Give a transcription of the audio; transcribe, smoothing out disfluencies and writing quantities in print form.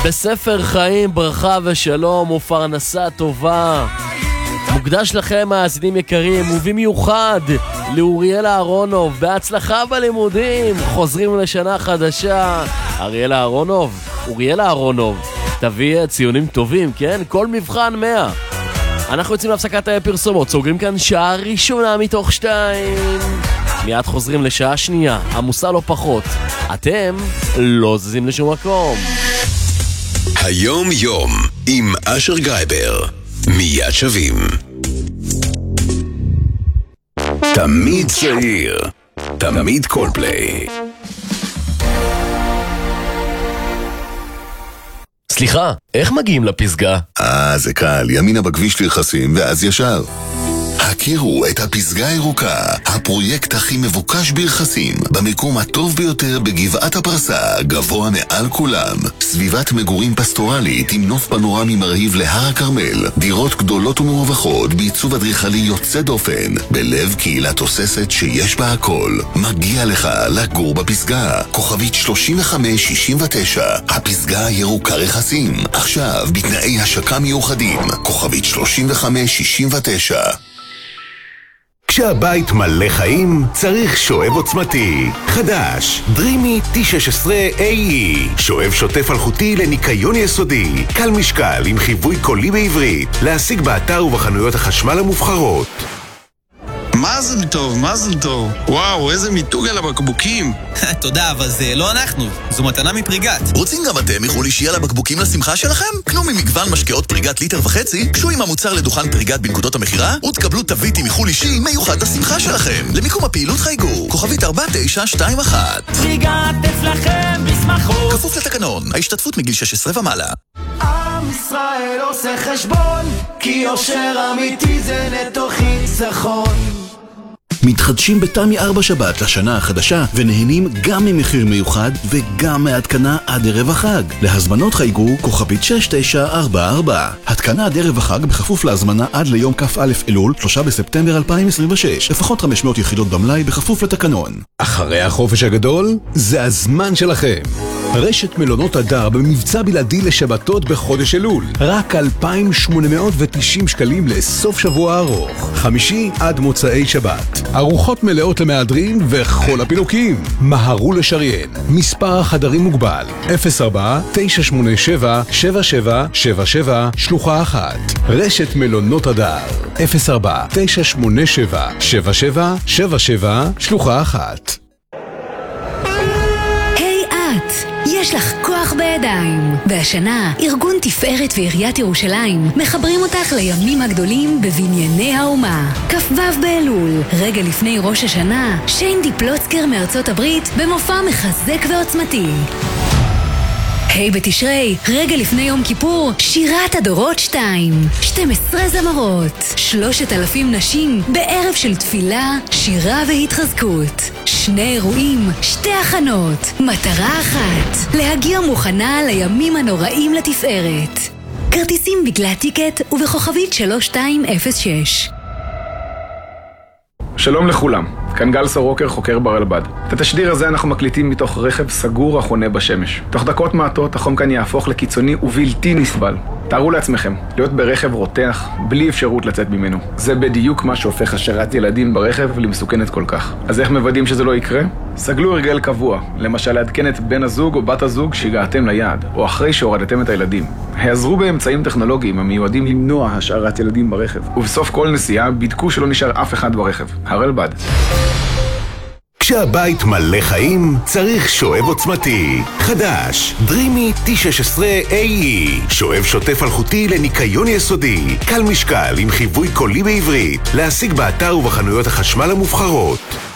בספר חיים ברכה ושלום ופרנסה טובה. מוקדש לכם מאזינים יקרים, ובמיוחד לאוריאל אהרונוב. בהצלחה בלימודים, חוזרים לשנה חדשה. אוריאל אהרונוב, תביא ציונים טובים, כן? כל מבחן 100. אנחנו יוצאים להפסקת הפרסומות, סוגרים כאן שעה ראשונה מתוך 2. מיד חוזרים לשעה שנייה, עמוסה לא פחות. אתם לא זזים לשום מקום. היום יום עם אשר גרייבר, מיד שווים. תמיד צעיר, תמיד קולפליי. סליחה, איך מגיעים לפסגה? זה קל, ימינה בכביש לרכסים ואז ישר. הכירו את הפסגה הירוקה, הפרויקט הכי מבוקש ברכסים, במקום הטוב ביותר בגבעת הפרסה, גבוה מעל כולם. סביבת מגורים פסטורלית עם נוף פנורמי מרהיב להר הכרמל, דירות גדולות ומרווחות בעיצוב אדריכלי יוצא דופן, בלב קהילה תוססת שיש בה הכל. מגיע לך לגור בפסגה. כוכבית 3569, הפסגה הירוקה רכסים, עכשיו בתנאי השקה מיוחדים. כוכבית 3569. כשהבית מלא חיים, צריך שואב עוצמתי. חדש, דרימי T16 AE. שואב שוטף אלחוטי לניקיון יסודי. קל משקל עם חיווי קולי בעברית. להשיג באתר ובחנויות החשמל המובחרות. מזל טוב, מזל טוב. וואו, איזה מיתוג על הבקבוקים. תודה, אבל זה לא אנחנו. זו מתנה מפריגת. רוצים גם אתם מחול אישי על הבקבוקים לשמחה שלכם? קנו ממגוון משקאות פריגת ליטר וחצי, קשו עם המוצר לדוכן פריגת בנקודות המחירה, ותקבלו תווית עם מחול אישי מיוחד לשמחה שלכם. למיקום הפעילות חייגו, כוכבית 4921. פריגת אצלכם בשמחות. כפוף לתקנון, ההשתתפות מגיל 16 ומעלה. עם ישראל עושה חשבון, כי אושר אמיתי זה נטו חיסכון. מתחדשים בתמי 4 שבת לשנה החדשה ונהנים גם ממחיר מיוחד וגם מהתקנה עד ערב החג. להזמנות חייגו כוכבית 6944. התקנה עד ערב החג בכפוף להזמנה עד ליום כ"א אלול 3 בספטמבר 2026. לפחות 500 יחידות במלאי בכפוף לתקנון. אחרי החופש הגדול זה הזמן שלכם. רשת מלונות הדר במבצע בלעדי לשבתות בחודש אלול. רק 2,890 שקלים לסוף שבוע ארוך. חמישי עד מוצאי שבת. ארוחות מלאות למהדרין וכל הפינוקים. מהרו לשריין. מספר החדרים מוגבל. 04-987-7777 שלוחה 1. רשת מלונות הדר. 04-987-7777 שלוחה 1. יש לך כוח בידיים. והשנה, ארגון תפארת ועיריית ירושלים מחברים אותך לימים הגדולים בבנייני האומה. כ"ו באלול, רגע לפני ראש השנה, שיין דיפלוצקר מארצות הברית במופע מחזק ועוצמתי. בתשרי, רגע לפני יום כיפור, שירת הדורות 2. 12 זמרות, 3,000 נשים, בערב של תפילה, שירה והתחזקות. 2 אירועים, 2 הכנות, מטרה אחת, להגיע מוכנה לימים הנוראים לתפארת. כרטיסים בגלל טיקט ובכוכבית 3206. שלום לכולם, כאן גל סורוקר, חוקר ברלב"ד. את התשדיר הזה אנחנו מקליטים מתוך רכב סגור החונה בשמש. תוך דקות מעטות החום כאן יהפוך לקיצוני ובלתי נסבל. תארו לעצמכם, להיות ברכב רותח, בלי אפשרות לצאת ממנו. זה בדיוק מה שהופך השארת ילדים ברכב למסוכנת כל כך. אז איך מוודאים שזה לא יקרה? סגלו הרגל קבוע, למשל לעדכן את בן הזוג או בת הזוג שהגעתם ליעד, או אחרי שהורדתם את הילדים. העזרו באמצעים טכנולוגיים המיועדים למנוע השארת ילדים ברכב. ובסוף כל נסיעה בדקו שלא נשאר אף אחד ברכב. הרלב"ד. כשהבית מלא חיים, צריך שואב עוצמתי. חדש, דרימי T16 AE. שואב שוטף אלחוטי לניקיון יסודי. קל משקל עם חיווי קולי בעברית. להשיג באתר ובחנויות החשמל המובחרות.